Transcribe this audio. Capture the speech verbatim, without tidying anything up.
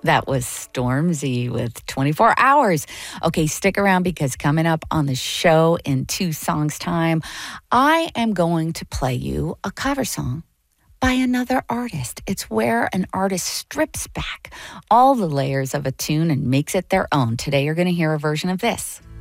That was Stormzy with twenty-four hours. Okay, stick around because coming up on the show in two songs' time, I am going to play you a cover song by another artist. It's where an artist strips back all the layers of a tune and makes it their own. Today, you're going to hear a version of this.